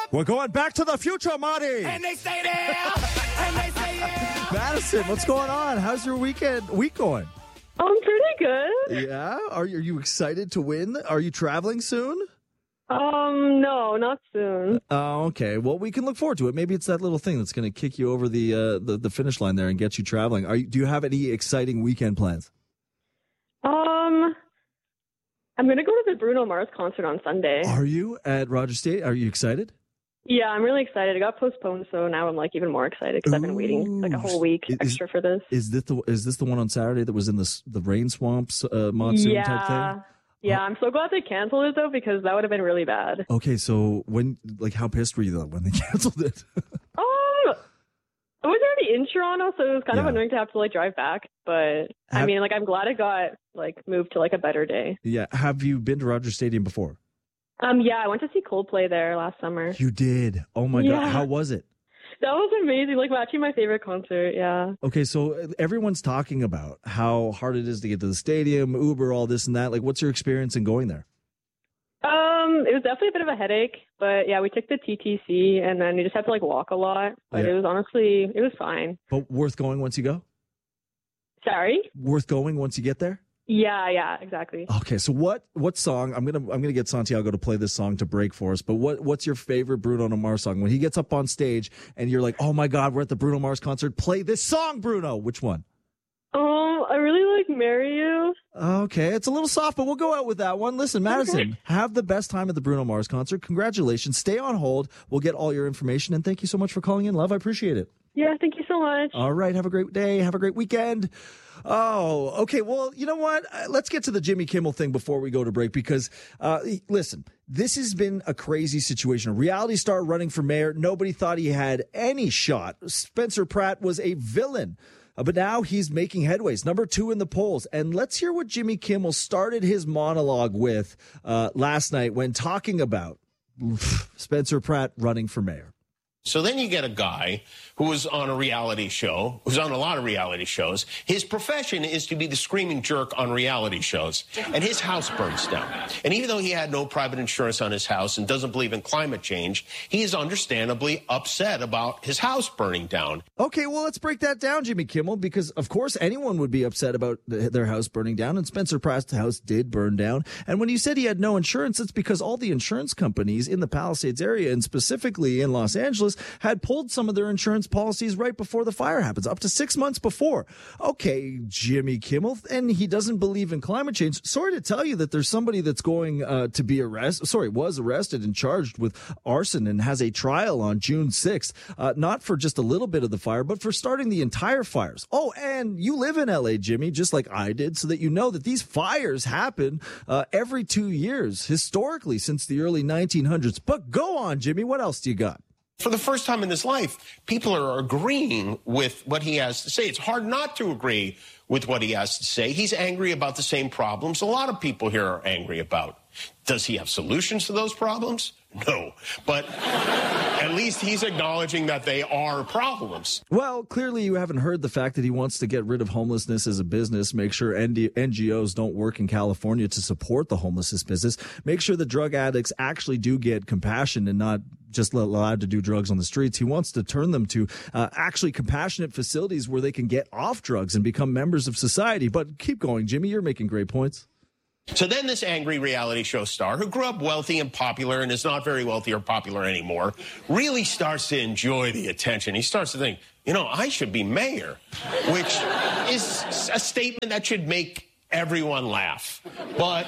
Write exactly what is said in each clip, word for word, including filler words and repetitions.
We're going back to the future, Marty. And they stay there. And they stay there. Madison, what's going on? How's your weekend week going? I'm pretty good. Yeah? Are you, are you excited to win? Are you traveling soon? Um, no, not soon. Oh, okay. Well, we can look forward to it. Maybe it's that little thing that's going to kick you over the, uh, the the finish line there and get you traveling. Are you, do you have any exciting weekend plans? Um, I'm going to go to the Bruno Mars concert on Sunday. Are you at Rogers State? Are you excited? Yeah, I'm really excited. It got postponed, so now I'm like even more excited because I've been waiting like a whole week Is- extra for this. Is this the is this the one on Saturday that was in the s- the rain swamps uh, monsoon yeah. type thing? Yeah, I'm so glad they canceled it though because that would have been really bad. Okay, so when like how pissed were you though when they canceled it? Um, I was already in Toronto, so it was kind of Yeah. annoying to have to like drive back. But I Have- mean, like I'm glad it got like moved to like a better day. Yeah, have you been to Rogers Stadium before? Um, yeah, I went to see Coldplay there last summer. You did. Oh my Yeah. god, how was it? That was amazing. Like actually my favorite concert. Yeah. Okay, so uh, everyone's talking about how hard it is to get to the stadium, Uber, all this and that. Like, what's your experience in going there? Um, it was definitely a bit of a headache, but yeah, we took the T T C and then you just had to like walk a lot. But Yeah. it was honestly, it was fine. But worth going once you go? Sorry. Worth going once you get there? Yeah, yeah, exactly. Okay, so what what song? I'm gonna I'm gonna get Santiago to play this song to break for us. But what what's your favorite Bruno Mars song? When he gets up on stage and you're like, oh my God, we're at the Bruno Mars concert. Play this song, Bruno. Which one? Um, I really like Marry You. Okay, it's a little soft, but we'll go out with that one. Listen, Madison, have the best time at the Bruno Mars concert. Congratulations. Stay on hold. We'll get all your information. And thank you so much for calling in, love. I appreciate it. Yeah, thank you so much. All right. Have a great day. Have a great weekend. Oh, okay. Well, you know what? Uh, Let's get to the Jimmy Kimmel thing before we go to break because, uh, listen, this has been a crazy situation. A reality star running for mayor. Nobody thought he had any shot. Spencer Pratt was a villain. Uh, but now he's making headways, number two in the polls. And let's hear what Jimmy Kimmel started his monologue with uh, last night when talking about Spencer Pratt running for mayor. So then you get a guy who was on a reality show, who's on a lot of reality shows. His profession is to be the screaming jerk on reality shows. And his house burns down. And even though he had no private insurance on his house and doesn't believe in climate change, he is understandably upset about his house burning down. Okay, well, let's break that down, Jimmy Kimmel, because, of course, anyone would be upset about the, their house burning down, and Spencer Pratt's house did burn down. And when you said he had no insurance, it's because all the insurance companies in the Palisades area, and specifically in Los Angeles, had pulled some of their insurance policies right before the fire happens, up to six months before. Okay, Jimmy Kimmel, and he doesn't believe in climate change. Sorry to tell you that there's somebody that's going uh, to be arrested, sorry, was arrested and charged with arson and has a trial on June sixth, uh, not for just a little bit of the fire, but for starting the entire fires. Oh, and you live in L A, Jimmy, just like I did, so that you know that these fires happen uh, every two years, historically, since the early nineteen hundreds. But go on, Jimmy, what else do you got? For the first time in his life, people are agreeing with what he has to say. It's hard not to agree with what he has to say. He's angry about the same problems a lot of people here are angry about. Does he have solutions to those problems? No. But at least he's acknowledging that they are problems. Well, clearly you haven't heard the fact that he wants to get rid of homelessness as a business, make sure N G Os don't work in California to support the homelessness business, make sure the drug addicts actually do get compassion and not just allowed to do drugs on the streets. He wants to turn them to uh, actually compassionate facilities where they can get off drugs and become members of society. But keep going, Jimmy. You're making great points. So then this angry reality show star, who grew up wealthy and popular and is not very wealthy or popular anymore, really starts to enjoy the attention. He starts to think, you know, I should be mayor, which is a statement that should make everyone laugh. But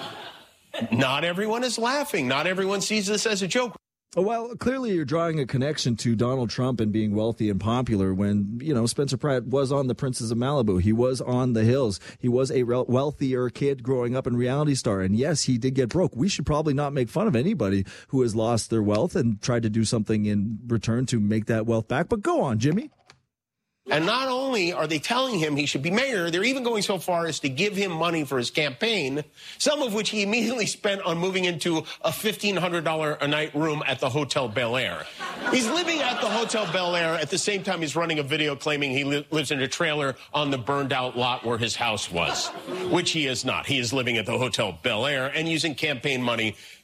not everyone is laughing. Not everyone sees this as a joke. Well, clearly you're drawing a connection to Donald Trump and being wealthy and popular when, you know, Spencer Pratt was on The Princess of Malibu. He was on The Hills. He was a wealthier kid growing up in reality star. And yes, he did get broke. We should probably not make fun of anybody who has lost their wealth and tried to do something in return to make that wealth back. But go on, Jimmy. And not only are they telling him he should be mayor, they're even going so far as to give him money for his campaign, some of which he immediately spent on moving into a fifteen hundred dollars a night room at the Hotel Bel Air. He's living at the Hotel Bel Air at the same time he's running a video claiming he li- lives in a trailer on the burned out lot where his house was, which he is not. He is living at the Hotel Bel Air and using campaign money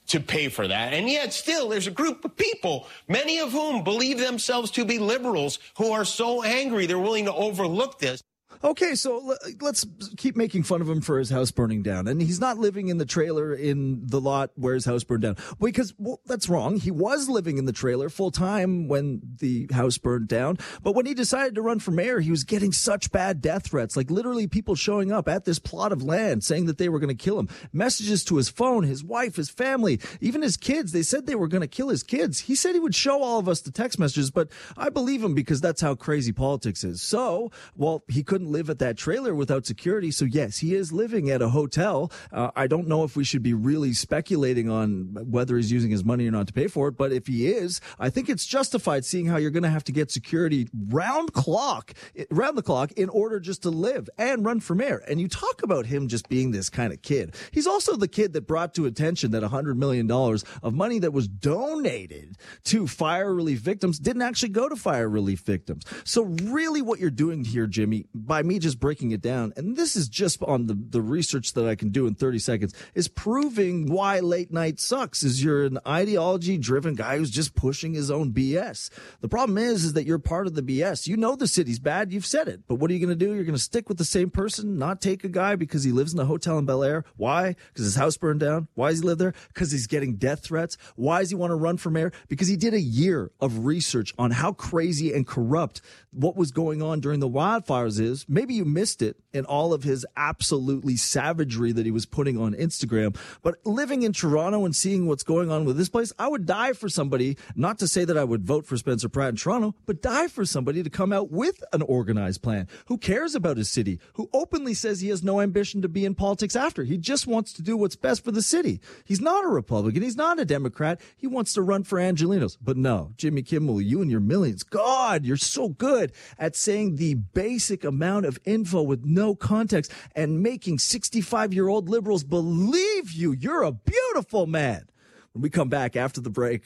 to pay for that. And yet still there's a group of people, many of whom believe themselves to be liberals, who are so angry they're willing to overlook this. Okay, so let's keep making fun of him for his house burning down. And he's not living in the trailer in the lot where his house burned down. Because, well, that's wrong. He was living in the trailer full time when the house burned down. But when he decided to run for mayor, he was getting such bad death threats. Like literally people showing up at this plot of land saying that they were going to kill him. Messages to his phone, his wife, his family, even his kids. They said they were going to kill his kids. He said he would show all of us the text messages, but I believe him because that's how crazy politics is. So, well, he couldn't live at that trailer without security. So yes, he is living at a hotel. Uh, I don't know if we should be really speculating on whether he's using his money or not to pay for it. But if he is, I think it's justified seeing how you're going to have to get security round clock, round the clock in order just to live and run for mayor. And you talk about him just being this kind of kid. He's also the kid that brought to attention that one hundred million dollars of money that was donated to fire relief victims didn't actually go to fire relief victims. So really what you're doing here, Jimmy, by me just breaking it down, and this is just on the, the research that I can do in thirty seconds, is proving why late night sucks, is you're an ideology-driven guy who's just pushing his own B S. The problem is, is that you're part of the B S. You know the city's bad, you've said it, but what are you going to do? You're going to stick with the same person, not take a guy because he lives in a hotel in Bel Air. Why? Because his house burned down. Why does he live there? Because he's getting death threats. Why does he want to run for mayor? Because he did a year of research on how crazy and corrupt what was going on during the wildfires is. Maybe you missed it in all of his absolutely savagery that he was putting on Instagram. But living in Toronto and seeing what's going on with this place, I would die for somebody, not to say that I would vote for Spencer Pratt in Toronto, but die for somebody to come out with an organized plan, who cares about his city, who openly says he has no ambition to be in politics after. He just wants to do what's best for the city. He's not a Republican. He's not a Democrat. He wants to run for Angelenos. But no, Jimmy Kimmel, you and your millions, God, you're so good at saying the basic amount of info with no context and making sixty-five-year-old liberals believe you. You're a beautiful man. When we come back after the break,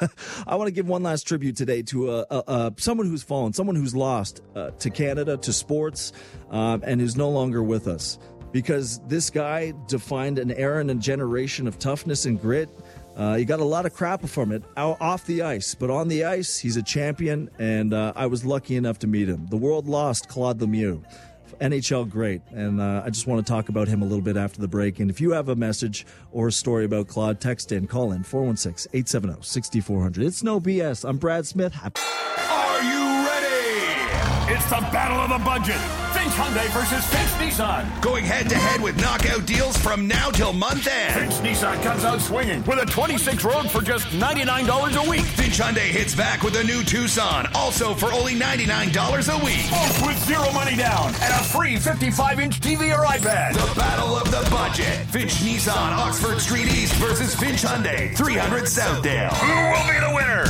I want to give one last tribute today to uh, uh, uh, someone who's fallen, someone who's lost uh, to Canada, to sports, um, and who's no longer with us. Because this guy defined an era and a generation of toughness and grit. Uh, he got a lot of crap from it out, off the ice, but on the ice, he's a champion, and uh, I was lucky enough to meet him. The world lost Claude Lemieux, N H L great, and uh, I just want to talk about him a little bit after the break. And if you have a message or a story about Claude, text in, call in, four one six, eight seven zero, six four zero zero. It's no B S. I'm Brad Smith. Happy- Are you ready? It's the battle of the budget. Finch Hyundai versus Finch Nissan. Going head-to-head with knockout deals from now till month end. Finch Nissan comes out swinging with a twenty-six Rogue for just ninety-nine dollars a week. Finch Hyundai hits back with a new Tucson, also for only ninety-nine dollars a week. Both with zero money down and a free fifty-five inch T V or iPad. The battle of the budget. Finch Nissan, Oxford Street East versus Finch Hyundai, three hundred Southdale. Who will be the winner?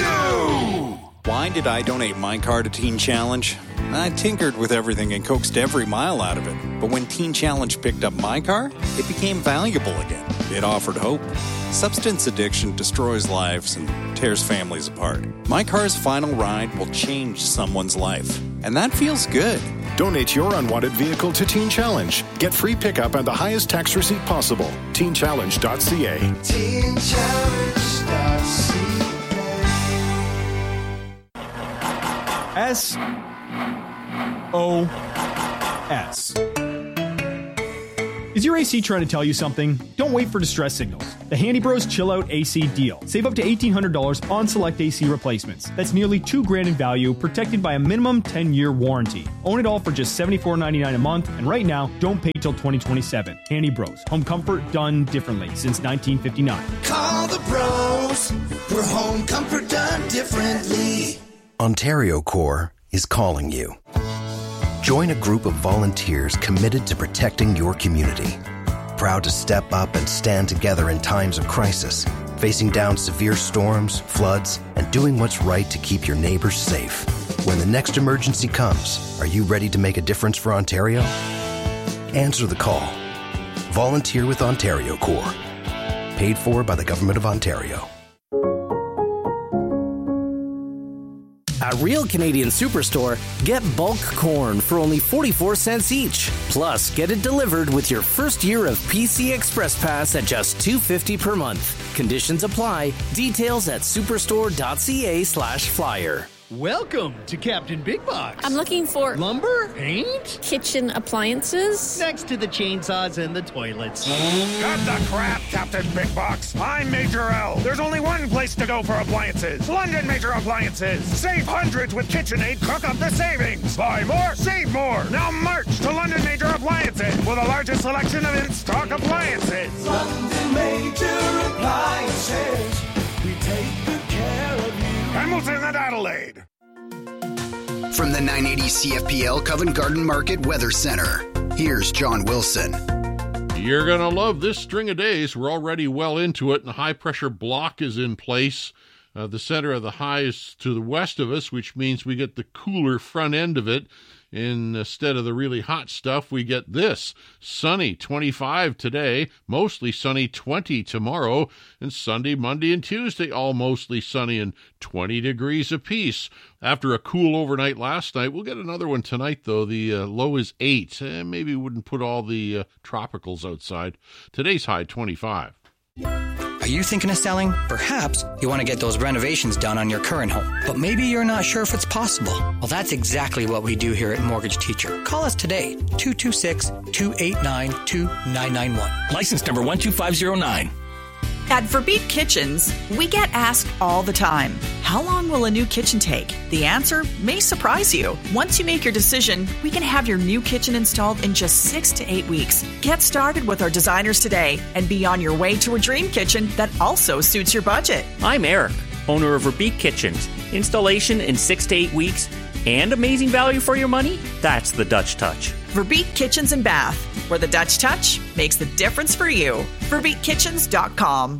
You! Why did I donate my car to Teen Challenge? I tinkered with everything and coaxed every mile out of it. But when Teen Challenge picked up my car, it became valuable again. It offered hope. Substance addiction destroys lives and tears families apart. My car's final ride will change someone's life. And that feels good. Donate your unwanted vehicle to Teen Challenge. Get free pickup and the highest tax receipt possible. teen challenge dot c a. teen challenge dot c a. S O S. Is your A C trying to tell you something? Don't wait for distress signals. The Handy Bros Chill Out A C deal. Save up to eighteen hundred dollars on select A C replacements. That's nearly two grand in value, protected by a minimum ten-year warranty. Own it all for just seventy-four ninety-nine a month, and right now, don't pay till twenty twenty-seven. Handy Bros. Home comfort done differently since nineteen fifty-nine. Call the bros for home comfort done differently. Ontario Corps is calling you. Join a group of volunteers committed to protecting your community. Proud to step up and stand together in times of crisis, facing down severe storms, floods, and doing what's right to keep your neighbors safe. When the next emergency comes, are you ready to make a difference for Ontario? Answer the call. Volunteer with Ontario Corps. Paid for by the Government of Ontario. At Real Canadian Superstore, get bulk corn for only forty-four cents each. Plus, get it delivered with your first year of P C Express Pass at just two dollars and fifty cents per month. Conditions apply. Details at superstore.ca slash flyer. Welcome to Captain Big Box. I'm looking for lumber, paint, kitchen appliances. Next to the chainsaws and the toilets. Cut the crap, Captain Big Box. I'm Major L. There's only one place to go for appliances. London Major Appliances. Save hundreds with KitchenAid. Cook up the savings. Buy more, save more. Now march to London Major Appliances with the largest selection of in-stock appliances. London Major Appliances. We take good care of you. Hamilton and Adelaide. From the nine eighty C F P L Covent Garden Market Weather Center, here's John Wilson. You're going to love this string of days. We're already well into it, and the high-pressure block is in place. Uh, the center of the high is to the west of us, which means we get the cooler front end of it. Instead of the really hot stuff, we get this. Sunny, twenty-five today, mostly sunny, twenty tomorrow, and Sunday, Monday, and Tuesday, all mostly sunny and twenty degrees apiece. After a cool overnight last night, we'll get another one tonight, though. The uh, low is eight. Eh, maybe we wouldn't put all the uh, tropicals outside. Today's high, twenty-five. Are you thinking of selling? Perhaps you want to get those renovations done on your current home, but maybe you're not sure if it's possible. Well, that's exactly what we do here at Mortgage Teacher. Call us today, two two six, two eight nine, two nine nine one. License number one two five zero nine. At Verbeek Kitchens, we get asked all the time, how long will a new kitchen take? The answer may surprise you. Once you make your decision, we can have your new kitchen installed in just six to eight weeks. Get started with our designers today and be on your way to a dream kitchen that also suits your budget. I'm Eric, owner of Verbeek Kitchens. Installation in six to eight weeks and amazing value for your money? That's the Dutch touch. Verbeek Kitchens and Bath, where the Dutch touch makes the difference for you. Verbeek Kitchens dot com.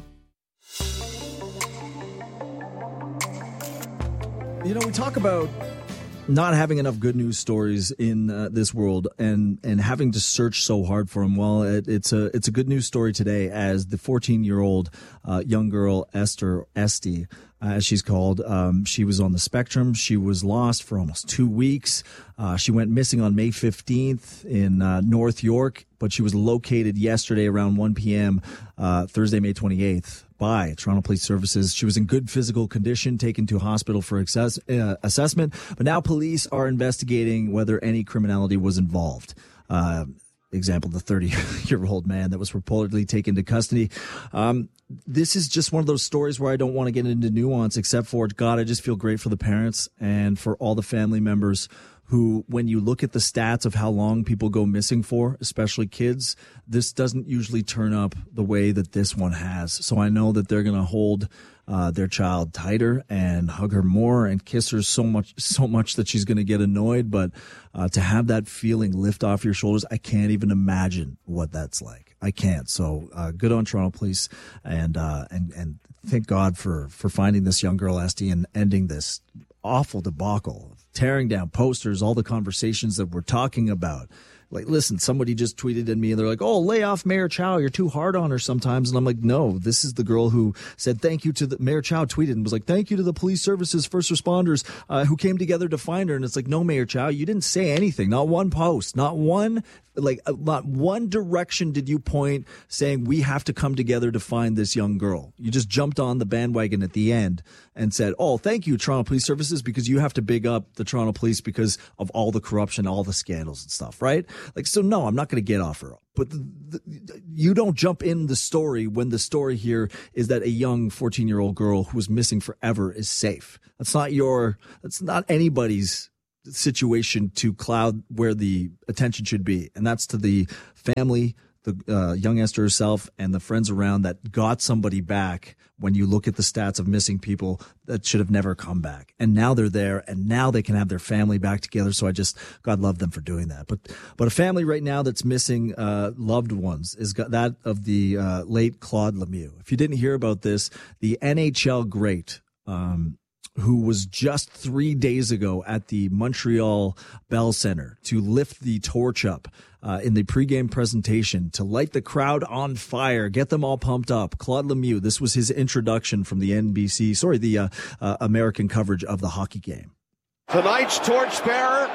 You know, we talk about not having enough good news stories in uh, this world and, and having to search so hard for them. Well, it, it's a it's a good news story today as the fourteen-year-old uh, young girl, Esther Esty, as she's called. Um, she was on the spectrum. She was lost for almost two weeks. Uh, she went missing on May fifteenth in uh, North York, but she was located yesterday around one p.m., uh, Thursday, May twenty-eighth, by Toronto Police Services. She was in good physical condition, taken to hospital for access, uh, assessment, but now police are investigating whether any criminality was involved. Uh, example, the thirty-year-old man that was reportedly taken to custody. Um, this is just one of those stories where I don't want to get into nuance, except for, God, I just feel great for the parents and for all the family members who, when you look at the stats of how long people go missing for, especially kids, this doesn't usually turn up the way that this one has. So I know that they're going to hold uh, their child tighter and hug her more and kiss her so much, so much that she's going to get annoyed. But uh, to have that feeling lift off your shoulders, I can't even imagine what that's like. I can't. So uh, good on Toronto Police, and uh, and and thank God for for finding this young girl, Esty, and ending this awful debacle, tearing down posters, all the conversations that we're talking about. Like, listen, somebody just tweeted at me and they're like, oh, lay off Mayor Chow. You're too hard on her sometimes. And I'm like, no, this is the girl who said thank you to the Mayor Chow tweeted and was like, thank you to the police services, first responders uh, who came together to find her. And it's like, no, Mayor Chow, you didn't say anything. Not one post, not one like uh, not one direction did you point saying we have to come together to find this young girl. You just jumped on the bandwagon at the end and said, oh, thank you, Toronto Police Services, because you have to big up the Toronto Police because of all the corruption, all the scandals and stuff, right? Like, so no, I'm not going to get off her. But the, the, you don't jump in the story when the story here is that a young fourteen-year-old girl who was missing forever is safe. That's not your, that's not anybody's situation to cloud where the attention should be. And that's to the family, the uh, young Esther herself, and the friends around that got somebody back when you look at the stats of missing people that should have never come back. And now they're there, and now they can have their family back together. So I just, God love them for doing that. But but a family right now that's missing uh, loved ones is that of the uh, late Claude Lemieux. If you didn't hear about this, the N H L great, um, who was just three days ago at the Montreal Bell Center to lift the torch up uh, in the pregame presentation, to light the crowd on fire, get them all pumped up. Claude Lemieux, this was his introduction from the N B C, sorry, the uh, uh, American coverage of the hockey game. Tonight's torchbearer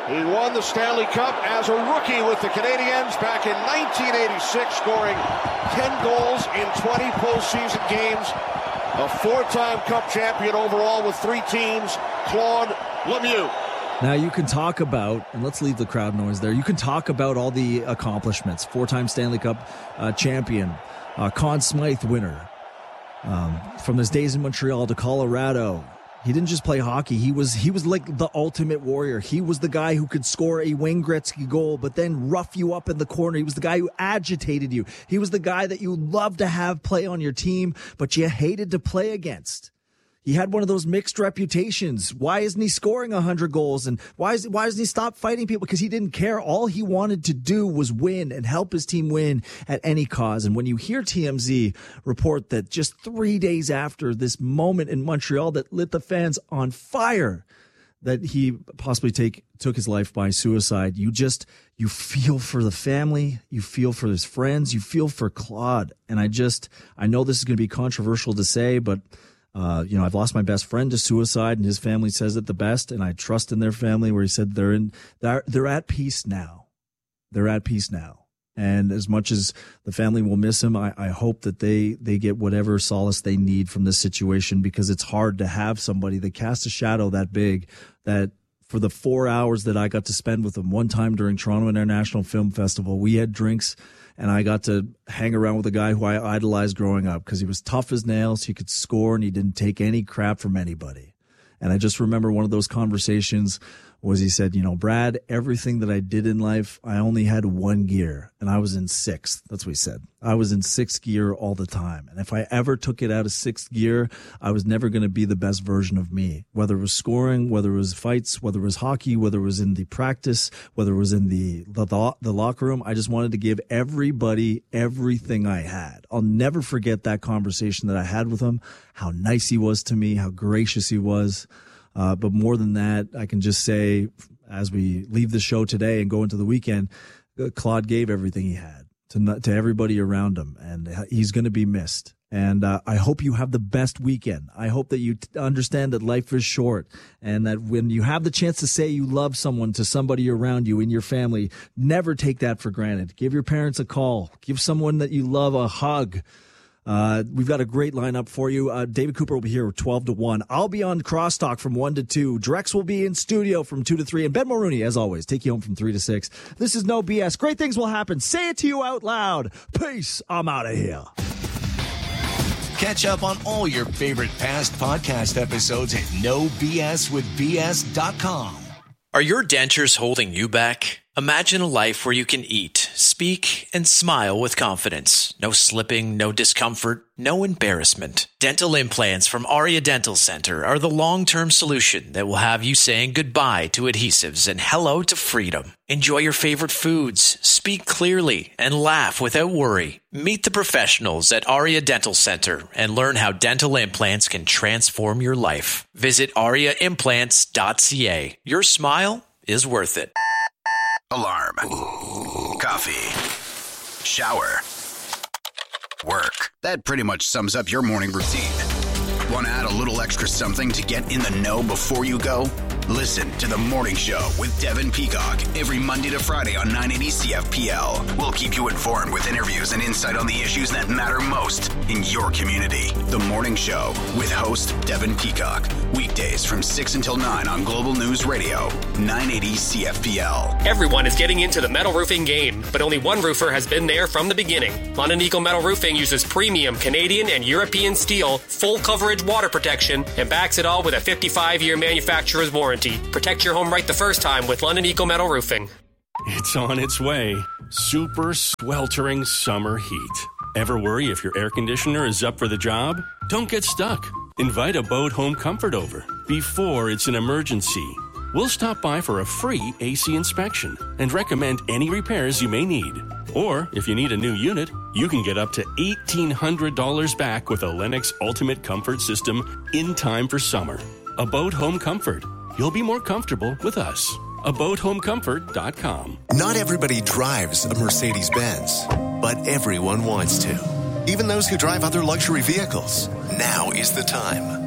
He won the Stanley Cup as a rookie with the Canadiens back in nineteen eighty-six, scoring ten goals in twenty postseason games. A four-time Cup champion overall with three teams, Claude Lemieux. Now you can talk about, and let's leave the crowd noise there, you can talk about all the accomplishments. Four-time Stanley Cup uh, champion, uh, Conn Smythe winner. Um, from his days in Montreal to Colorado, he didn't just play hockey. He was he was like the ultimate warrior. He was the guy who could score a Wayne Gretzky goal, but then rough you up in the corner. He was the guy who agitated you. He was the guy that you loved to have play on your team, but you hated to play against. He had one of those mixed reputations. Why isn't he scoring one hundred goals? And why is why doesn't he stop fighting people? Because he didn't care. All he wanted to do was win and help his team win at any cause. And when you hear T M Z report that just three days after this moment in Montreal that lit the fans on fire, that he possibly take took his life by suicide, you just, you feel for the family, you feel for his friends, you feel for Claude. And I just, I know this is going to be controversial to say, but Uh, you know, I've lost my best friend to suicide, and his family says it the best, and I trust in their family, where he said they're in, they're, they're at peace now. They're at peace now. And as much as the family will miss him, I, I hope that they, they get whatever solace they need from this situation, because it's hard to have somebody that casts a shadow that big, that for the four hours that I got to spend with him one time during Toronto International Film Festival, we had drinks, and I got to hang around with a guy who I idolized growing up because he was tough as nails. He could score, and he didn't take any crap from anybody. And I just remember one of those conversations was he said, you know, Brad, everything that I did in life, I only had one gear, and I was in sixth. That's what he said. I was in sixth gear all the time. And if I ever took it out of sixth gear, I was never going to be the best version of me, whether it was scoring, whether it was fights, whether it was hockey, whether it was in the practice, whether it was in the, the, the locker room. I just wanted to give everybody everything I had. I'll never forget that conversation that I had with him, how nice he was to me, how gracious he was. Uh, but more than that, I can just say, as we leave the show today and go into the weekend, uh, Claude gave everything he had to to everybody around him, and he's going to be missed. And uh, I hope you have the best weekend. I hope that you t- understand that life is short, and that when you have the chance to say you love someone to somebody around you in your family, never take that for granted. Give your parents a call. Give someone that you love a hug. Uh, we've got a great lineup for you. Uh, David Cooper will be here twelve to one. I'll be on Crosstalk from one to two. Drex will be in studio from two to three. And Ben Mulrooney, as always, take you home from three to six. This is No B S. Great things will happen. Say it to you out loud. Peace. I'm out of here. Catch up on all your favorite past podcast episodes at no b s with b s dot com. Are your dentures holding you back? Imagine a life where you can eat, speak, and smile with confidence. No slipping, no discomfort, no embarrassment. Dental implants from Aria Dental Center are the long-term solution that will have you saying goodbye to adhesives and hello to freedom. Enjoy your favorite foods, speak clearly, and laugh without worry. Meet the professionals at Aria Dental Center and learn how dental implants can transform your life. Visit aria implants dot c a. Your smile is worth it. Alarm. Coffee. Shower. Work. That pretty much sums up your morning routine. Want to add a little extra something to get in the know before you go? Listen to The Morning Show with Devin Peacock every Monday to Friday on nine eighty C F P L. We'll keep you informed with interviews and insight on the issues that matter most in your community. The Morning Show with host Devin Peacock. Weekdays from six until nine on Global News Radio, nine eighty C F P L. Everyone is getting into the metal roofing game, but only one roofer has been there from the beginning. London Eagle Metal Roofing uses premium Canadian and European steel, full coverage water protection, and backs it all with a fifty-five year manufacturer's warranty. Protect your home right the first time with London Eco Metal Roofing. It's on its way. Super sweltering summer heat. Ever worry if your air conditioner is up for the job? Don't get stuck. Invite Abode Home Comfort over before it's an emergency. We'll stop by for a free A C inspection and recommend any repairs you may need. Or, if you need a new unit, you can get up to eighteen hundred dollars back with a Lennox Ultimate Comfort System in time for summer. Abode Home Comfort. You'll be more comfortable with us. abode home comfort dot com. Not everybody drives a Mercedes-Benz, but everyone wants to. Even those who drive other luxury vehicles. Now is the time.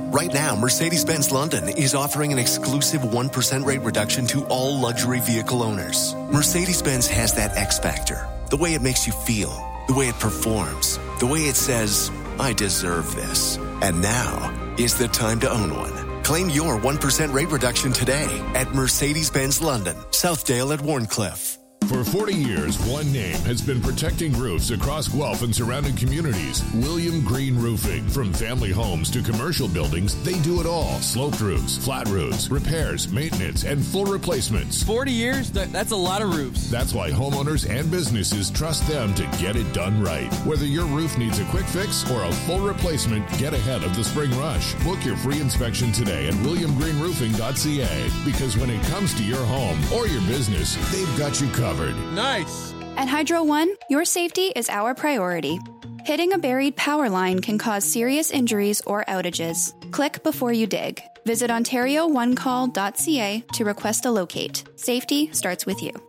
Right now, Mercedes-Benz London is offering an exclusive one percent rate reduction to all luxury vehicle owners. Mercedes-Benz has that X factor. The way it makes you feel, the way it performs, the way it says, I deserve this. And now is the time to own one. Claim your one percent rate reduction today at Mercedes-Benz London, Southdale at Warncliffe. For forty years, one name has been protecting roofs across Guelph and surrounding communities. William Green Roofing. From family homes to commercial buildings, they do it all. Sloped roofs, flat roofs, repairs, maintenance, and full replacements. forty years? That, that's a lot of roofs. That's why homeowners and businesses trust them to get it done right. Whether your roof needs a quick fix or a full replacement, get ahead of the spring rush. Book your free inspection today at william green roofing dot c a, because when it comes to your home or your business, they've got you covered. Nice. At Hydro One, your safety is our priority. Hitting a buried power line can cause serious injuries or outages. Click before you dig. Visit ontario one call dot c a to request a locate. Safety starts with you.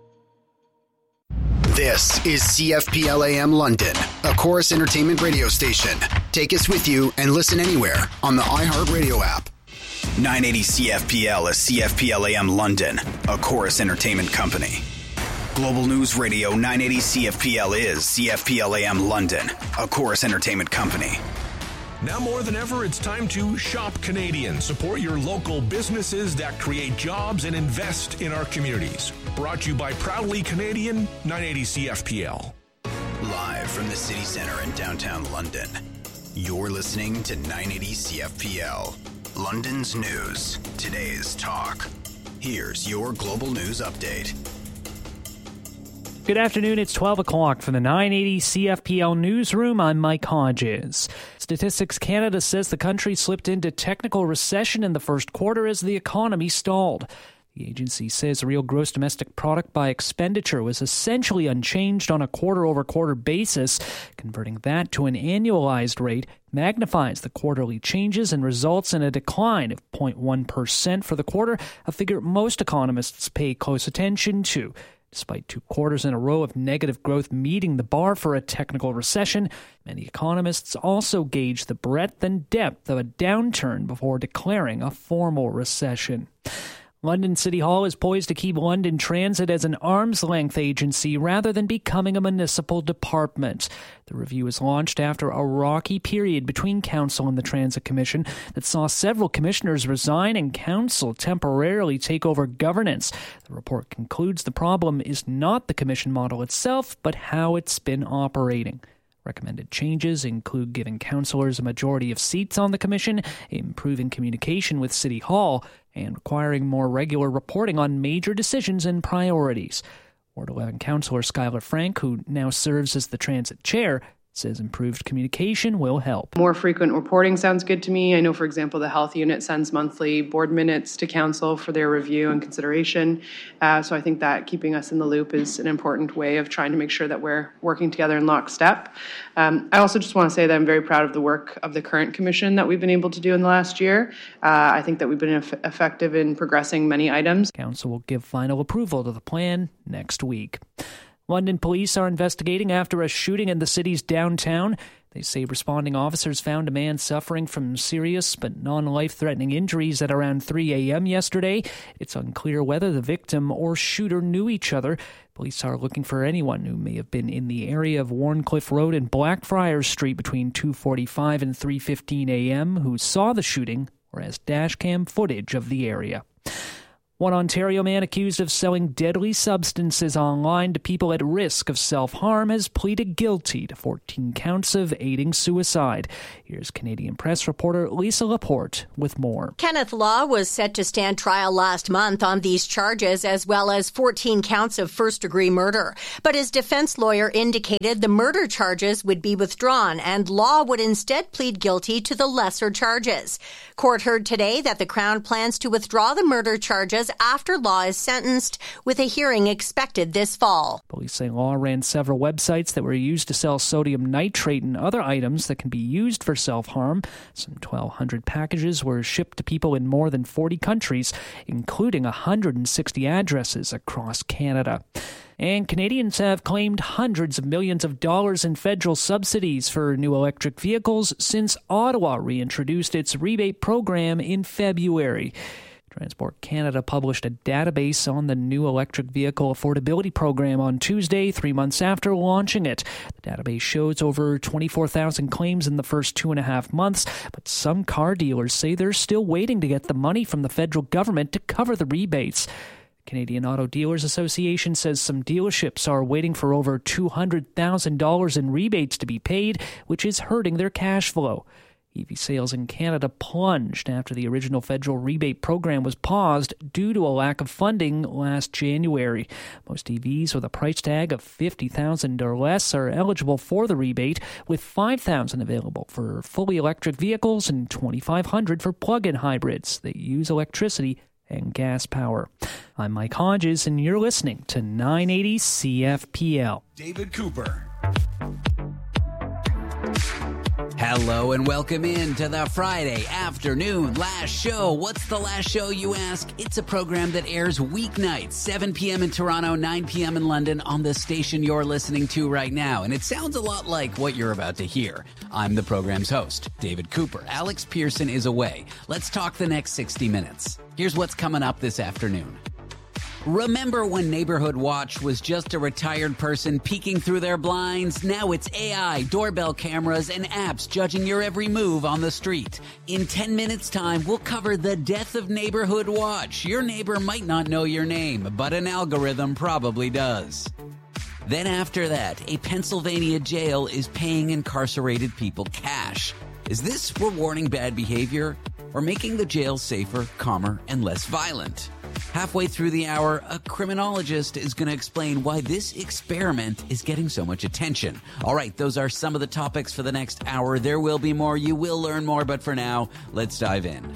This is C F P L A M London, a Chorus Entertainment radio station. Take us with you and listen anywhere on the iHeartRadio app. nine eighty C F P L is C F P L A M London, a Chorus Entertainment company. Global News Radio nine eighty C F P L is C F P L A M London, a Chorus Entertainment company. Now more than ever, it's time to shop Canadian. Support your local businesses that create jobs and invest in our communities. Brought to you by Proudly Canadian, nine eighty C F P L. Live from the city center in downtown London, you're listening to nine eighty C F P L. London's news, today's talk. Here's your global news update. Good afternoon, it's twelve o'clock from the nine eighty C F P L newsroom. I'm Mike Hodges. Statistics Canada says the country slipped into technical recession in the first quarter as the economy stalled. The agency says the real gross domestic product by expenditure was essentially unchanged on a quarter-over-quarter basis. Converting that to an annualized rate magnifies the quarterly changes and results in a decline of zero point one percent for the quarter, a figure most economists pay close attention to. Despite two quarters in a row of negative growth meeting the bar for a technical recession, many economists also gauge the breadth and depth of a downturn before declaring a formal recession. London City Hall is poised to keep London Transit as an arm's-length agency rather than becoming a municipal department. The review was launched after a rocky period between Council and the Transit Commission that saw several commissioners resign and Council temporarily take over governance. The report concludes the problem is not the Commission model itself, but how it's been operating. Recommended changes include giving councillors a majority of seats on the Commission, improving communication with City Hall, and requiring more regular reporting on major decisions and priorities. Ward eleven Councillor Skylar Frank, who now serves as the Transit Chair, says improved communication will help. More frequent reporting sounds good to me. I know, for example, the health unit sends monthly board minutes to council for their review and consideration. Uh, so I think that keeping us in the loop is an important way of trying to make sure that we're working together in lockstep. Um, I also just want to say that I'm very proud of the work of the current commission that we've been able to do in the last year. Uh, I think that we've been eff- effective in progressing many items. Council will give final approval to the plan next week. London police are investigating after a shooting in the city's downtown. They say responding officers found a man suffering from serious but non-life-threatening injuries at around three a.m. yesterday. It's unclear whether the victim or shooter knew each other. Police are looking for anyone who may have been in the area of Warncliffe Road and Blackfriars Street between two forty-five and three fifteen a.m. who saw the shooting or has dashcam footage of the area. One Ontario man accused of selling deadly substances online to people at risk of self-harm has pleaded guilty to fourteen counts of aiding suicide. Here's Canadian Press reporter Lisa Laporte with more. Kenneth Law was set to stand trial last month on these charges, as well as fourteen counts of first-degree murder. But his defense lawyer indicated the murder charges would be withdrawn, and Law would instead plead guilty to the lesser charges. Court heard today that the Crown plans to withdraw the murder charges after Law is sentenced, with a hearing expected this fall. Police say Law ran several websites that were used to sell sodium nitrate and other items that can be used for self-harm. Some twelve hundred packages were shipped to people in more than forty countries, including one hundred sixty addresses across Canada. And Canadians have claimed hundreds of millions of dollars in federal subsidies for new electric vehicles since Ottawa reintroduced its rebate program in February. Transport Canada published a database on the new electric vehicle affordability program on Tuesday, three months after launching it. The database shows over twenty-four thousand claims in the first two and a half months, but some car dealers say they're still waiting to get the money from the federal government to cover the rebates. Canadian Auto Dealers Association says some dealerships are waiting for over two hundred thousand dollars in rebates to be paid, which is hurting their cash flow. E V sales in Canada plunged after the original federal rebate program was paused due to a lack of funding last January. Most E Vs with a price tag of fifty thousand dollars or less are eligible for the rebate, with five thousand dollars available for fully electric vehicles and twenty-five hundred dollars for plug-in hybrids that use electricity and gas power. I'm Mike Hodges, and you're listening to nine eighty C F P L. David Cooper. Hello and welcome in to the Friday afternoon Last Show. What's the last show, you ask? It's a program that airs weeknights, seven p.m. in Toronto, nine p.m. in London on the station you're listening to right now. And it sounds a lot like what you're about to hear. I'm the program's host, David Cooper. Alex Pearson is away. Let's talk the next sixty minutes. Here's what's coming up this afternoon. Remember when Neighborhood Watch was just a retired person peeking through their blinds? Now it's A I, doorbell cameras, and apps judging your every move on the street. In ten minutes' time, we'll cover the death of Neighborhood Watch. Your neighbor might not know your name, but an algorithm probably does. Then after that, a Pennsylvania jail is paying incarcerated people cash. Is this rewarding bad behavior or making the jail safer, calmer, and less violent? Halfway through the hour, a criminologist is going to explain why this experiment is getting so much attention. All right, those are some of the topics for the next hour. There will be more. You will learn more. But for now, let's dive in.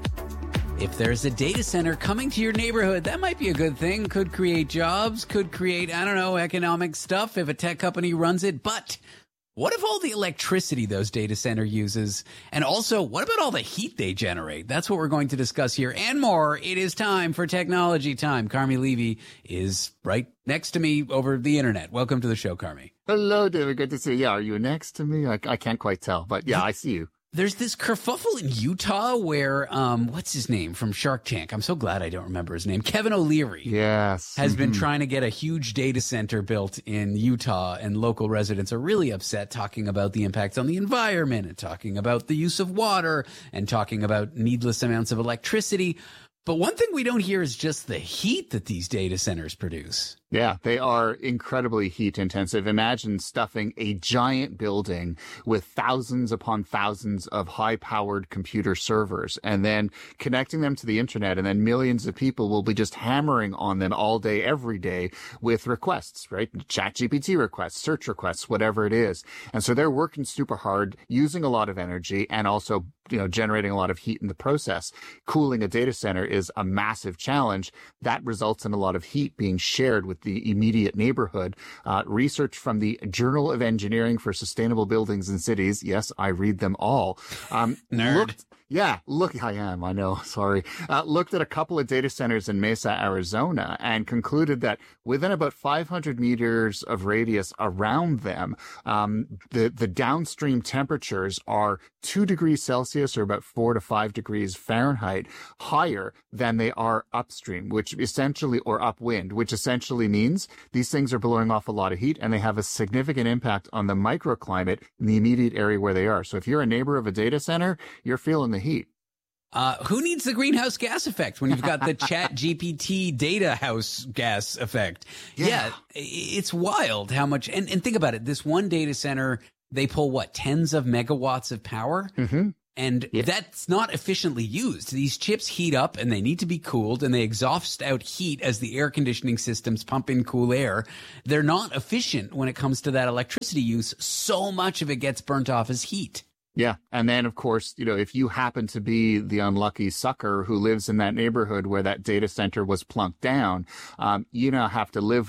If there's a data center coming to your neighborhood, that might be a good thing. Could create jobs, could create, I don't know, economic stuff if a tech company runs it. But what if all the electricity those data center uses? And also, what about all the heat they generate? That's what we're going to discuss here and more. It is time for Technology Time. Carmi Levy is right next to me over the internet. Welcome to the show, Carmi. Hello, David. Good to see you. Yeah, are you next to me? I, I can't quite tell, but yeah, I see you. There's this kerfuffle in Utah where, um, what's his name from Shark Tank? I'm so glad I don't remember his name. Kevin O'Leary. Yes. Has mm-hmm. been trying to get a huge data center built in Utah, and local residents are really upset, talking about the impacts on the environment and talking about the use of water and talking about needless amounts of electricity. But one thing we don't hear is just the heat that these data centers produce. Yeah, they are incredibly heat intensive. Imagine stuffing a giant building with thousands upon thousands of high powered computer servers and then connecting them to the internet. And then millions of people will be just hammering on them all day, every day with requests, right? ChatGPT requests, search requests, whatever it is. And so they're working super hard, using a lot of energy and also, you know, generating a lot of heat in the process. Cooling a data center is a massive challenge. That results in a lot of heat being shared with the immediate neighborhood. Uh, research from the Journal of Engineering for Sustainable Buildings and Cities, yes, I read them all, um, Nerd. looked Yeah, look, I am, I know, sorry. Uh, looked at a couple of data centers in Mesa, Arizona, and concluded that within about five hundred meters of radius around them, um, the, the downstream temperatures are two degrees Celsius or about four to five degrees Fahrenheit higher than they are upstream, which essentially, or upwind, which essentially means these things are blowing off a lot of heat and they have a significant impact on the microclimate in the immediate area where they are. So if you're a neighbor of a data center, you're feeling the heat. Uh, who needs the greenhouse gas effect when you've got the Chat G P T data house gas effect? Yeah. yeah, it's wild how much. And, and think about it. This one data center, they pull what, tens of megawatts of power? Mm-hmm. And yeah. that's not efficiently used. These chips heat up and they need to be cooled and they exhaust out heat as the air conditioning systems pump in cool air. They're not efficient when it comes to that electricity use. So much of it gets burnt off as heat. Yeah. And then, of course, you know, if you happen to be the unlucky sucker who lives in that neighborhood where that data center was plunked down, um, you now have to live with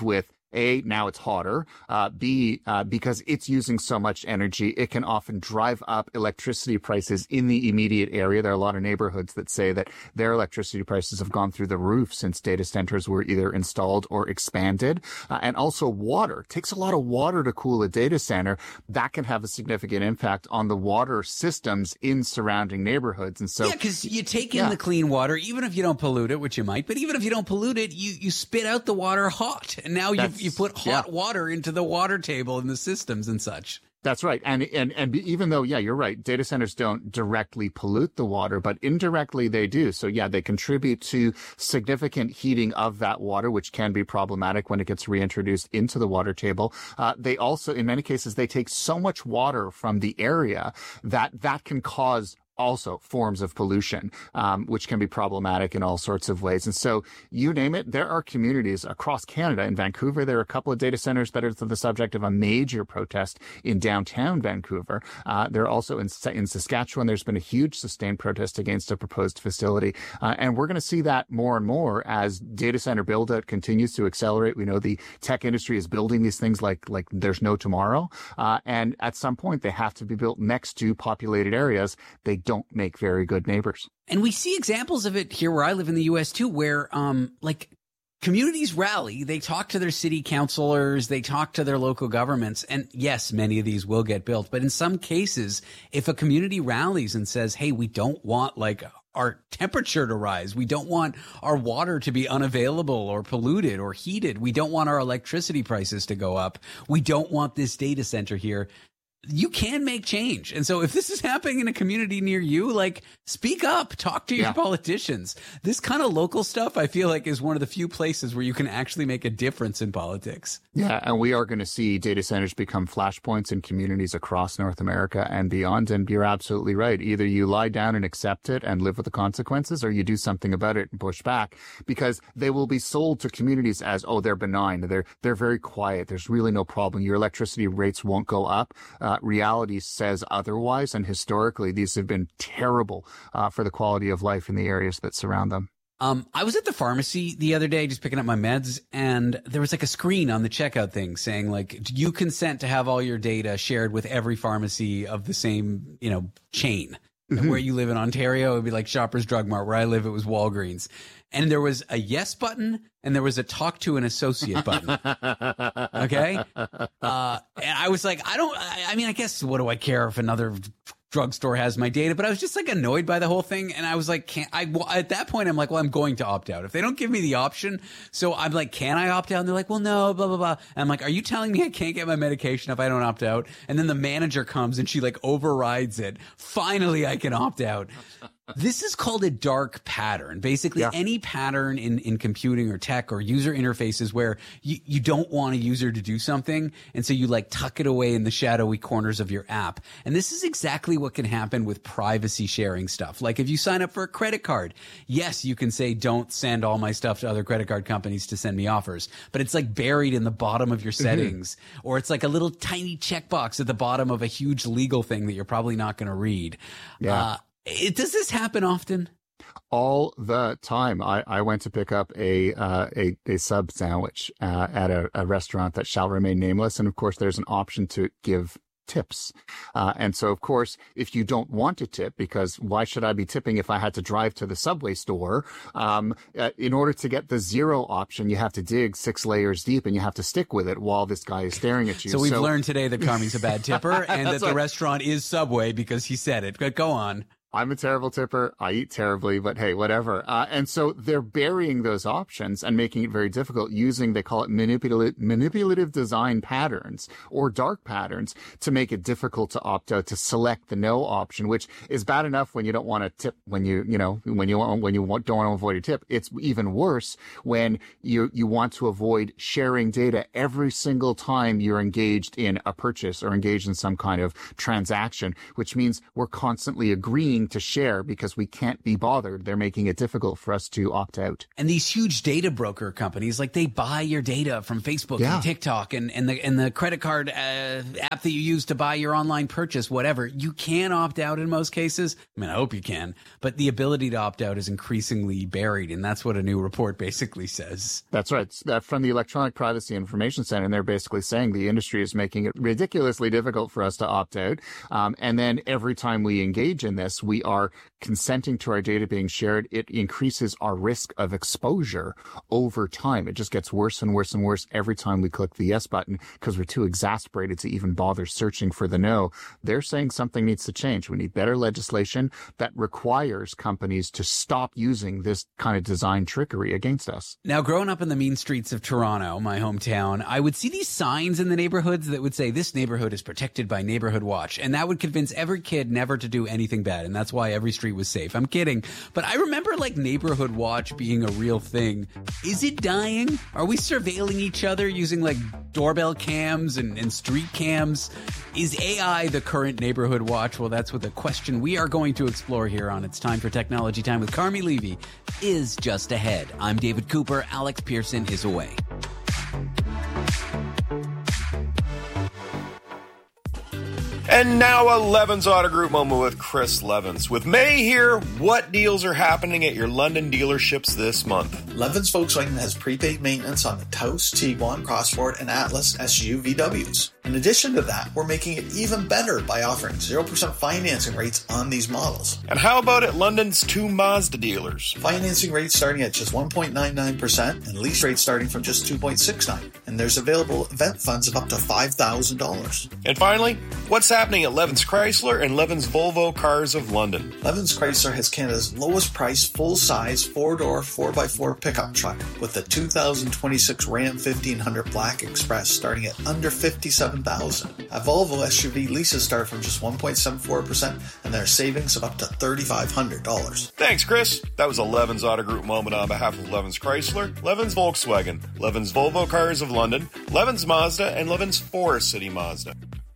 A, now it's hotter. Uh, B, uh, because it's using so much energy, it can often drive up electricity prices in the immediate area. There are a lot of neighborhoods that say that their electricity prices have gone through the roof since data centers were either installed or expanded. Uh, and also water. It takes a lot of water to cool a data center. That can have a significant impact on the water systems in surrounding neighborhoods. And so, yeah, because you take in yeah. the clean water, even if you don't pollute it, which you might, but even if you don't pollute it, you, you spit out the water hot. And now you you put hot yeah. water into the water table in the systems and such. That's right. And, and, and even though, yeah, you're right, data centers don't directly pollute the water, but indirectly they do. So yeah, they contribute to significant heating of that water, which can be problematic when it gets reintroduced into the water table. Uh, they also, in many cases, they take so much water from the area that that can cause also forms of pollution, um, which can be problematic in all sorts of ways. And so you name it, there are communities across Canada. In Vancouver, there are a couple of data centers that are the subject of a major protest in downtown Vancouver. Uh, there are also in, in Saskatchewan, there's been a huge sustained protest against a proposed facility. Uh, and we're going to see that more and more as data center build out continues to accelerate. We know the tech industry is building these things like, like there's no tomorrow. Uh, and at some point, they have to be built next to populated areas. They don't make very good neighbors. And we see examples of it here where I live in the U S too, where um like communities rally, they talk to their city councilors, they talk to their local governments, and yes, many of these will get built. But in some cases, if a community rallies and says, hey, we don't want like our temperature to rise, we don't want our water to be unavailable or polluted or heated, we don't want our electricity prices to go up, we don't want this data center here, you can make change. And so if this is happening in a community near you, like, speak up, talk to your yeah. politicians. This kind of local stuff, I feel like, is one of the few places where you can actually make a difference in politics. Yeah, and we are going to see data centers become flashpoints in communities across North America and beyond. And you're absolutely right. Either you lie down and accept it and live with the consequences, or you do something about it and push back, because they will be sold to communities as, oh, they're benign. They're, they're very quiet. There's really no problem. Your electricity rates won't go up. Uh, reality says otherwise, and historically these have been terrible uh, for the quality of life in the areas that surround them. Um, I was at the pharmacy the other day just picking up my meds, and there was like a screen on the checkout thing saying, like, do you consent to have all your data shared with every pharmacy of the same, you know, chain? Mm-hmm. And where you live in Ontario, it would be like Shoppers Drug Mart. Where I live, it was Walgreens. And there was a yes button and there was a talk to an associate button. Okay. Uh, and I was like, I don't, I, I mean, I guess, what do I care if another drugstore has my data? But I was just like annoyed by the whole thing. And I was like, can't I, well, at that point, I'm like, well, I'm going to opt out if they don't give me the option. So I'm like, can I opt out? And they're like, well, no, blah, blah, blah. And I'm like, are you telling me I can't get my medication if I don't opt out? And then the manager comes and she like overrides it. Finally, I can opt out. This is called a dark pattern. Basically, yeah. any pattern in, in computing or tech or user interfaces where you, you don't want a user to do something, and so you like tuck it away in the shadowy corners of your app. And this is exactly what can happen with privacy sharing stuff. Like if you sign up for a credit card, yes, you can say, don't send all my stuff to other credit card companies to send me offers. But it's like buried in the bottom of your settings, mm-hmm. or it's like a little tiny checkbox at the bottom of a huge legal thing that you're probably not going to read. Yeah. Uh, It, does this happen often? All the time. I, I went to pick up a uh, a, a sub sandwich uh, at a, a restaurant that shall remain nameless. And of course, there's an option to give tips. Uh, and so, of course, if you don't want to tip, because why should I be tipping if I had to drive to the Subway store? Um, uh, in order to get the zero option, you have to dig six layers deep and you have to stick with it while this guy is staring at you. So we've so, learned today that Carmi's a bad tipper and that the right. restaurant is Subway because he said it. But go on. I'm a terrible tipper. I eat terribly, but hey, whatever. Uh, and so they're burying those options and making it very difficult using, they call it manipulative, manipulative design patterns or dark patterns to make it difficult to opt out, to select the no option, which is bad enough when you don't want to tip, when you, you know, when you want, when you want, don't want to avoid a tip. It's even worse when you, you want to avoid sharing data every single time you're engaged in a purchase or engaged in some kind of transaction, which means we're constantly agreeing paying to share because we can't be bothered. They're making it difficult for us to opt out. And these huge data broker companies, like they buy your data from Facebook Yeah. and TikTok and, and the and the credit card uh, app that you use to buy your online purchase, whatever. You can opt out in most cases. I mean, I hope you can. But the ability to opt out is increasingly buried, and that's what a new report basically says. That's right. It's, uh, from the Electronic Privacy Information Center, and they're basically saying the industry is making it ridiculously difficult for us to opt out. Um, and then every time we engage in this, we are consenting to our data being shared. It increases our risk of exposure over time. It just gets worse and worse and worse every time we click the yes button because we're too exasperated to even bother searching for the no. They're saying something needs to change. We need better legislation that requires companies to stop using this kind of design trickery against us. Now, growing up in the mean streets of Toronto, my hometown, I would see these signs in the neighborhoods that would say, this neighborhood is protected by Neighborhood Watch. And that would convince every kid never to do anything bad. And that's why every street was safe. I'm kidding. But I remember like Neighborhood Watch being a real thing. Is it dying? Are we surveilling each other using like doorbell cams and, and street cams? Is A I the current Neighborhood Watch? Well, that's what the question we are going to explore here on It's Time for Technology Time with Carmi Levy is just ahead. I'm David Cooper. Alex Pearson is away. And now a Levins Auto Group moment with Chris Levins. With May here, what deals are happening at your London dealerships this month? Levins Volkswagen has prepaid maintenance on the Taos, Tiguan, Crossford, and Atlas S U V Ws. In addition to that, we're making it even better by offering zero percent financing rates on these models. And how about at London's two Mazda dealers? Financing rates starting at just one point nine nine percent and lease rates starting from just two point six nine. And there's available event funds of up to five thousand dollars. And finally, what's happening at Levins Chrysler and Levins Volvo Cars of London? Levins Chrysler has Canada's lowest price full-size four-door four by four pickup truck with the two thousand twenty-six Ram fifteen hundred Black Express starting at under fifty-seven thousand dollars. A Volvo S U V leases start from just one point seven four percent and there are savings of up to three thousand five hundred dollars. Thanks, Chris. That was a Levins Auto Group moment on behalf of Levins Chrysler, Levins Volkswagen, Levins Volvo Cars of London, Levins Mazda, and Levins Forest City Mazda.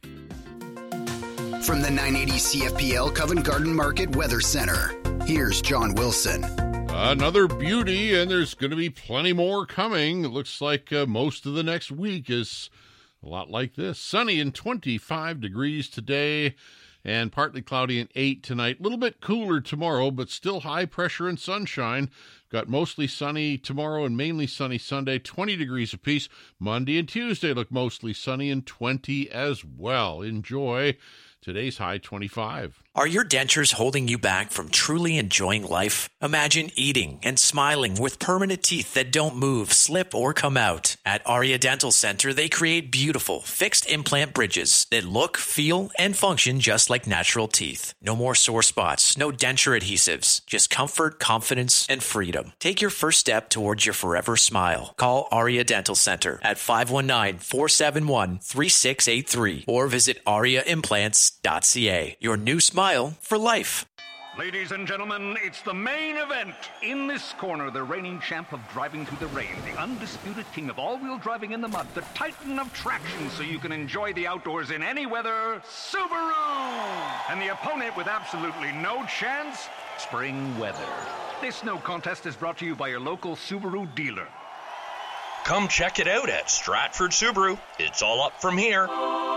From the nine eighty C F P L Covent Garden Market Weather Center, here's John Wilson. Another beauty, and there's going to be plenty more coming. It looks like uh, most of the next week is a lot like this. Sunny and twenty-five degrees today, and partly cloudy and eight tonight. A little bit cooler tomorrow, but still high pressure and sunshine. Got mostly sunny tomorrow and mainly sunny Sunday, twenty degrees apiece. Monday and Tuesday look mostly sunny and twenty as well. Enjoy. Today's high, twenty-five. Are your dentures holding you back from truly enjoying life? Imagine eating and smiling with permanent teeth that don't move, slip, or come out. At Aria Dental Center, they create beautiful, fixed implant bridges that look, feel, and function just like natural teeth. No more sore spots, no denture adhesives, just comfort, confidence, and freedom. Take your first step towards your forever smile. Call Aria Dental Center at five one nine, four seven one, three six eight three or visit aria implants dot c a. Your new smile for life. Ladies and gentlemen, it's the main event. In this corner, the reigning champ of driving through the rain, the undisputed king of all-wheel driving in the mud, the titan of traction so you can enjoy the outdoors in any weather, Subaru! And the opponent with absolutely no chance, spring weather. This no contest is brought to you by your local Subaru dealer. Come check it out at Stratford Subaru. It's all up from here.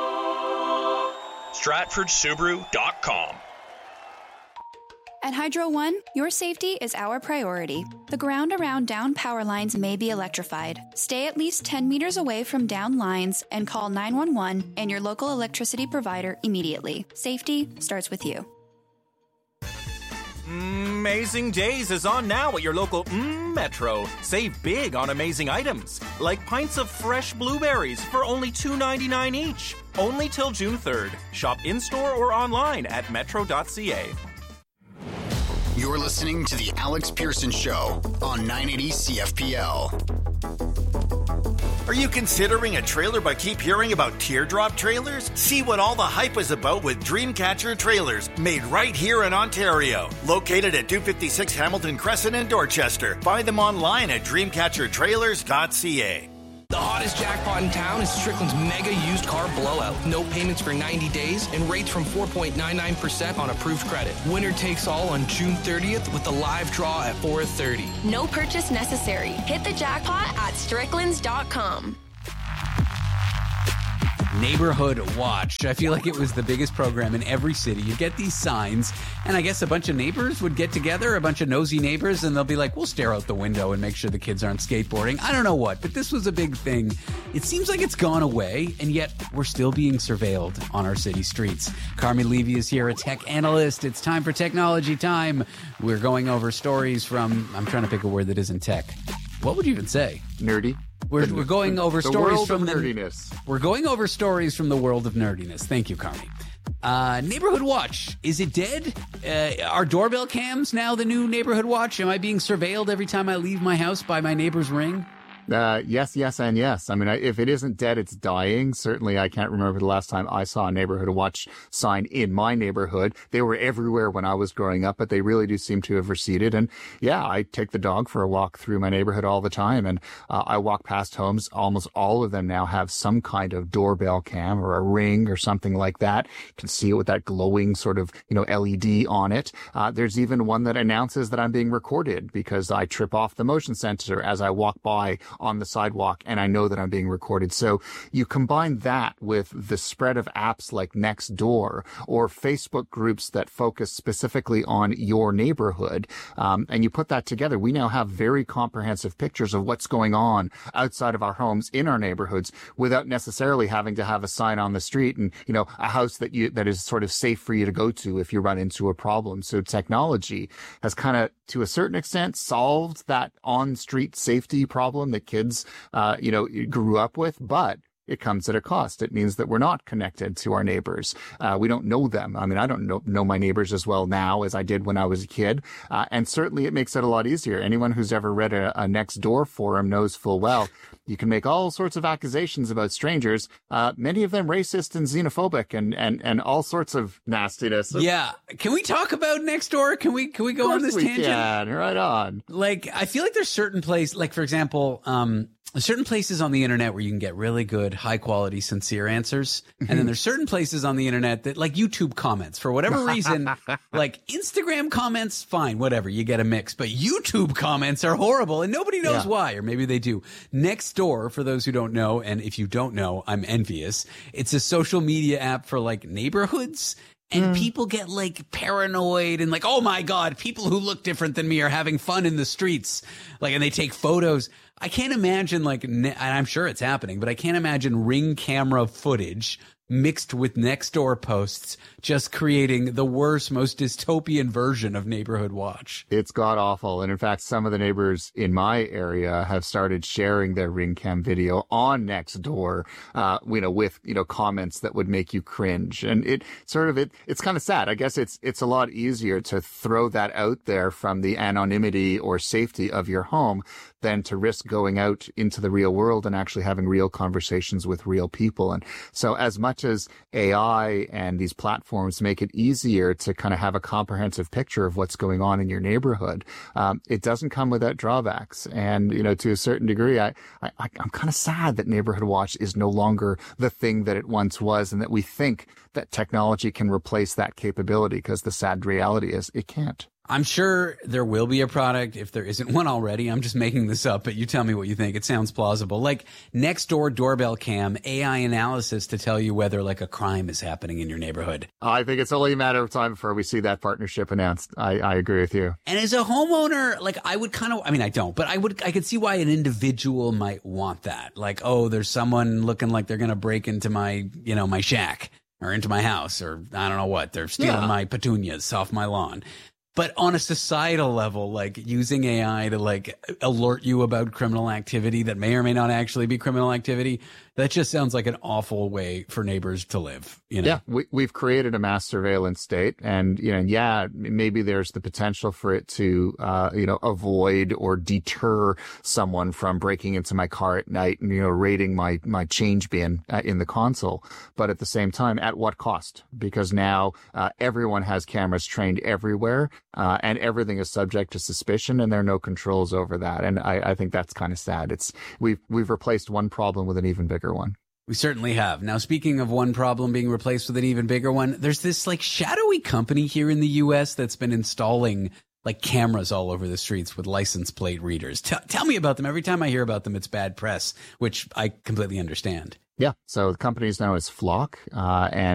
Stratford Subaru dot com. At Hydro One, your safety is our priority. The ground around down power lines may be electrified. Stay at least ten meters away from down lines and call nine one one and your local electricity provider immediately. Safety starts with you. Amazing Days is on now at your local mm, Metro. Save big on amazing items, like pints of fresh blueberries for only two ninety-nine each. Only till June third. Shop in-store or online at metro dot c a. You're listening to The Alex Pearson Show on nine eighty C F P L. Are you considering a trailer but keep hearing about teardrop trailers? See what all the hype is about with Dreamcatcher Trailers, made right here in Ontario. Located at two fifty-six Hamilton Crescent in Dorchester. Find them online at dreamcatcher trailers dot c a. The hottest jackpot in town is Strickland's Mega Used Car Blowout. No payments for ninety days and rates from four point nine nine percent on approved credit. Winner takes all on June thirtieth with the live draw at four thirty. No purchase necessary. Hit the jackpot at stricklands dot com. Neighborhood Watch. I feel like it was the biggest program in every city. You get these signs, and I guess a bunch of neighbors would get together, a bunch of nosy neighbors, and they'll be like, we'll stare out the window and make sure the kids aren't skateboarding. I don't know what, but this was a big thing. It seems like it's gone away, and yet we're still being surveilled on our city streets. Carmi Levy is here, a tech analyst. It's time for Technology Time. We're going over stories from, I'm trying to pick a word that isn't tech. What would you even say? Nerdy. We're, we're going over the stories world from of the nerdiness. We're going over stories from the world of nerdiness. Thank you, Carmi. Uh, Neighborhood Watch. Is it dead? Uh, are doorbell cams now the new Neighborhood Watch? Am I being surveilled every time I leave my house by my neighbor's ring? Uh, yes, yes, and yes. I mean, I, if it isn't dead, it's dying. Certainly, I can't remember the last time I saw a Neighborhood Watch sign in my neighborhood. They were everywhere when I was growing up, but they really do seem to have receded. And yeah, I take the dog for a walk through my neighborhood all the time. And uh, I walk past homes. Almost all of them now have some kind of doorbell cam or a ring or something like that. You can see it with that glowing sort of, you know, L E D on it. Uh, there's even one that announces that I'm being recorded because I trip off the motion sensor as I walk by on the sidewalk, and I know that I'm being recorded. So you combine that with the spread of apps like Nextdoor or Facebook groups that focus specifically on your neighborhood, um, and you put that together, we now have very comprehensive pictures of what's going on outside of our homes in our neighborhoods without necessarily having to have a sign on the street and, you know, a house that you that is sort of safe for you to go to if you run into a problem. So technology has kind of, to a certain extent, solved that on-street safety problem that kids, uh, you know, grew up with, but it comes at a cost. It means that we're not connected to our neighbors. Uh, we don't know them. I mean, I don't know, know my neighbors as well now as I did when I was a kid. Uh, and certainly it makes it a lot easier. Anyone who's ever read a, a Nextdoor forum knows full well you can make all sorts of accusations about strangers, uh, many of them racist and xenophobic and, and, and all sorts of nastiness. Yeah. Can we talk about Nextdoor? Can we, can we go on this we tangent? Can. Right on. Like, I feel like there's certain places, like, for example, um, certain places on the internet where you can get really good, high quality, sincere answers. And then there's certain places on the internet that, like YouTube comments, for whatever reason, like Instagram comments, fine, whatever, you get a mix. But YouTube comments are horrible and nobody knows Yeah. why, or maybe they do. Nextdoor, for those who don't know, and if you don't know, I'm envious. It's a social media app for like neighborhoods. And people get like paranoid and like, oh my God, people who look different than me are having fun in the streets. Like, and they take photos. I can't imagine like, ne- and I'm sure it's happening, but I can't imagine Ring camera footage mixed with Nextdoor posts just creating the worst, most dystopian version of Neighborhood Watch. It's god awful. And in fact, some of the neighbors in my area have started sharing their Ring Cam video on Nextdoor, uh, you know, with, you know, comments that would make you cringe. And it sort of, it, it's kind of sad. I guess it's, it's a lot easier to throw that out there from the anonymity or safety of your home than to risk going out into the real world and actually having real conversations with real people. And so as much as A I and these platforms make it easier to kind of have a comprehensive picture of what's going on in your neighborhood, um, it doesn't come without drawbacks. And, you know, to a certain degree, I, I, I'm kind of sad that Neighborhood Watch is no longer the thing that it once was and that we think that technology can replace that capability, because the sad reality is it can't. I'm sure there will be a product if there isn't one already. I'm just making this up, but you tell me what you think. It sounds plausible. Like Nextdoor doorbell cam, A I analysis to tell you whether like a crime is happening in your neighborhood. I think it's only a matter of time before we see that partnership announced. I, I agree with you. And as a homeowner, like I would kind of, I mean, I don't, but I would, I could see why an individual might want that. Like, oh, there's someone looking like they're going to break into my, you know, my shack or into my house, or I don't know what. They're stealing Yeah. my petunias off my lawn. But on a societal level, like using A I to like alert you about criminal activity that may or may not actually be criminal activity, That just sounds like an awful way for neighbors to live. You know? Yeah, we, we've created a mass surveillance state, and you know, yeah, maybe there's the potential for it to, uh, you know, avoid or deter someone from breaking into my car at night and you know raiding my my change bin uh, in the console. But at the same time, at what cost? Because now uh, everyone has cameras trained everywhere, uh, and everything is subject to suspicion, and there are no controls over that. And I, I think that's kind of sad. It's we've we've replaced one problem with an even bigger one. We certainly have. Now, speaking of one problem being replaced with an even bigger one, there's this like shadowy company here in the U S that's been installing like cameras all over the streets with license plate readers. T- tell me about them. Every time I hear about them, it's bad press, which I completely understand. Yeah. So the company is known as Flock, uh, and